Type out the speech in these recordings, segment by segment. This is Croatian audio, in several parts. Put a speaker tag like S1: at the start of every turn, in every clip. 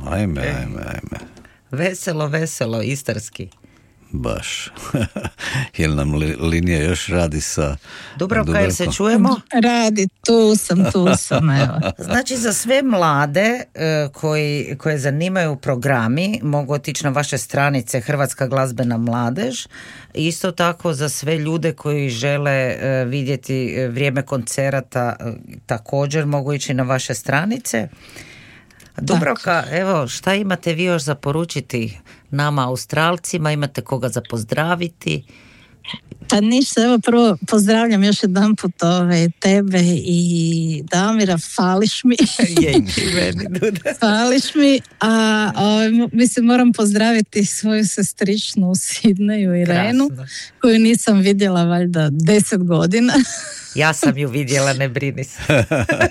S1: Ajme.
S2: Veselo, istarski.
S1: Baš. Jel nam linija još radi sa
S2: Dubravka, jel se čujemo?
S3: Radi, tu sam, evo.
S2: Znači, za sve mlade koje zanimaju programi mogu otići na vaše stranice Hrvatska glazbena mladež. Isto tako za sve ljude koji žele vidjeti vrijeme koncerata također mogu ići na vaše stranice. Dubravka, evo, šta imate vi još za poručiti nama Australcima? Imate koga za pozdraviti?
S3: Pa ništa, evo prvo pozdravljam još jedan put tebe i Damira, fališ mi. Fališ mi, a mislim moram pozdraviti svoju sestričnu u Sidneju, Irenu, koju nisam vidjela valjda 10 godina.
S2: Ja sam ju vidjela, ne brini se.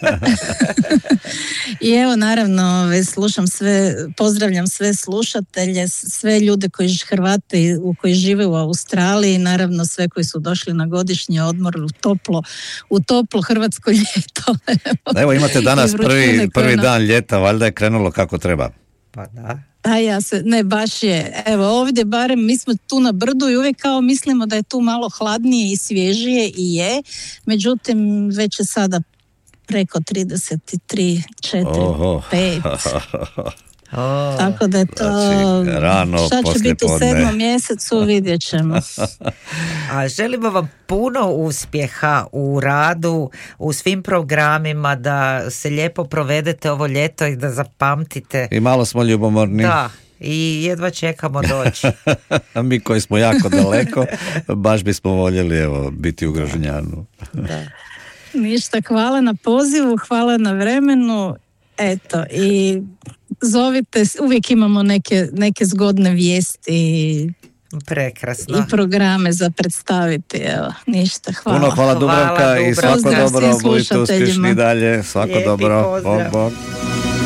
S3: I evo naravno pozdravljam sve slušatelje, sve ljude Hrvate koji žive u Australiji, naravno sve koji su došli na godišnji odmor u toplo hrvatsko ljeto.
S1: Evo imate danas prvi dan ljeta, valjda je krenulo kako treba.
S2: Pa da.
S3: Baš je. Evo ovdje barem mi smo tu na brdu i uvijek kao mislimo da je tu malo hladnije i svježije i je. Međutim, već je sada preko 33, 4, 5. Tako da je to
S1: rano,
S3: šta će biti u 7. mjesecu, vidjet ćemo.
S2: A želimo vam puno uspjeha u radu, u svim programima, da se lijepo provedete ovo ljeto i da zapamtite.
S1: I malo smo ljubomorni.
S2: Da, i jedva čekamo doći.
S1: Mi koji smo jako daleko, baš bismo voljeli biti u Grožnjanu.
S2: Da.
S3: Ništa, hvala na pozivu, hvala na vremenu. Eto, i zovite, uvijek imamo neke zgodne vijesti.
S2: Prekrasno.
S3: I programe za predstaviti, evo, ništa, hvala.
S1: Puno hvala Dubravka i svako
S3: pozdrav
S1: dobro,
S3: svim
S1: budite uspješni dalje, svako
S2: Lijepi
S1: dobro,
S2: pozdrav.
S1: Bog.